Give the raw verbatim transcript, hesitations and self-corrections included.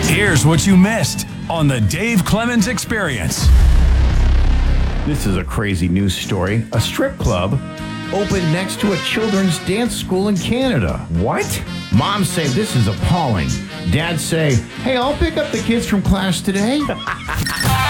Here's what you missed on the Dave Clemens Experience. This is a crazy news story. A strip club opened next to a children's dance school in Canada. What? Moms say this is appalling. Dads say, hey, I'll pick up the kids from class today.